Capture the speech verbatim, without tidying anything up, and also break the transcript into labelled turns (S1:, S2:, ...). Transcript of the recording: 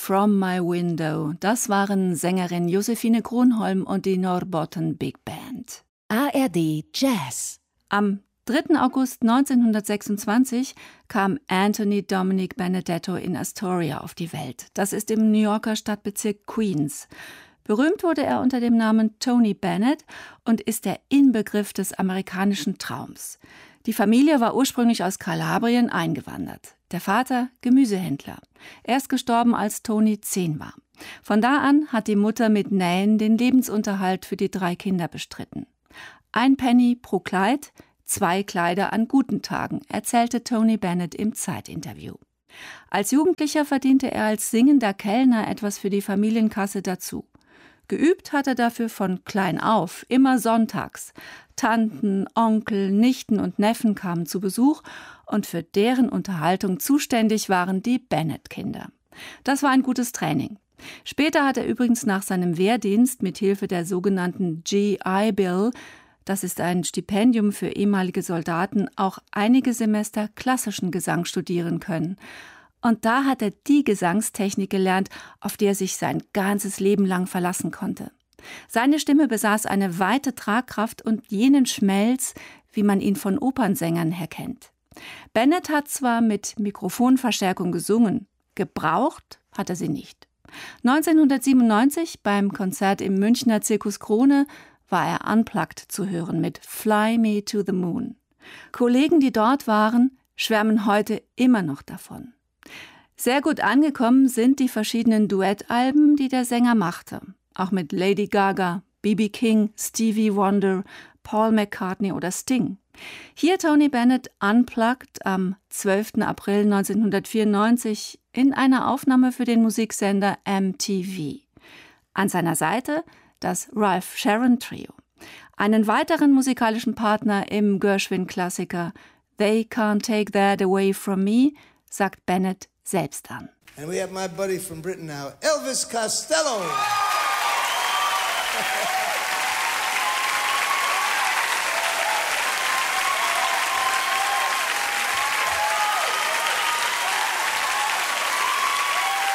S1: from my window. Das waren Sängerin Josephine Kronholm und die Norrbotten Big Band.
S2: A R D Jazz.
S1: Am dritten August neunzehnhundertsechsundzwanzig kam Anthony Dominic Benedetto in Astoria auf die Welt. Das ist im New Yorker Stadtbezirk Queens. Berühmt wurde er unter dem Namen Tony Bennett und ist der Inbegriff des amerikanischen Traums. Die Familie war ursprünglich aus Kalabrien eingewandert. Der Vater Gemüsehändler. Er ist gestorben, als Tony zehn war. Von da an hat die Mutter mit Nähen den Lebensunterhalt für die drei Kinder bestritten. Ein Penny pro Kleid, zwei Kleider an guten Tagen, erzählte Tony Bennett im Zeitinterview. Als Jugendlicher verdiente er als singender Kellner etwas für die Familienkasse dazu. Geübt hat er dafür von klein auf, immer sonntags. Tanten, Onkel, Nichten und Neffen kamen zu Besuch und für deren Unterhaltung zuständig waren die Bennett-Kinder. Das war ein gutes Training. Später hat er übrigens nach seinem Wehrdienst mit Hilfe der sogenannten G I Bill, das ist ein Stipendium für ehemalige Soldaten, auch einige Semester klassischen Gesang studieren können. Und da hat er die Gesangstechnik gelernt, auf die er sich sein ganzes Leben lang verlassen konnte. Seine Stimme besaß eine weite Tragkraft und jenen Schmelz, wie man ihn von Opernsängern her kennt. Bennett hat zwar mit Mikrofonverstärkung gesungen, gebraucht hat er sie nicht. neunzehnhundertsiebenundneunzig beim Konzert im Münchner Zirkus Krone war er unplugged zu hören mit Fly Me to the Moon. Kollegen, die dort waren, schwärmen heute immer noch davon. Sehr gut angekommen sind die verschiedenen Duettalben, die der Sänger machte. Auch mit Lady Gaga, B B King, Stevie Wonder, Paul McCartney oder Sting. Hier Tony Bennett unplugged am zwölften April neunzehnhundertvierundneunzig in einer Aufnahme für den Musiksender M T V. An seiner Seite das Ralph Sharon Trio. Einen weiteren musikalischen Partner im Gershwin-Klassiker They Can't Take That Away From Me sagt Bennett selbst an.
S3: And we have my buddy from Britain now, Elvis Costello.